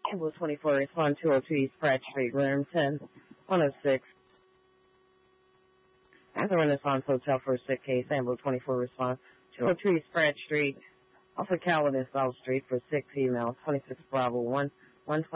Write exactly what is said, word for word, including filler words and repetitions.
Ambulance twenty-four, respond two oh two East Pratt Street, room ten, one oh six. At the Renaissance Hotel for a sick case, Ambulance twenty-four, respond two oh two East Pratt Street, off of Calvin and South Street for sick female, twenty-six Bravo one, one twenty.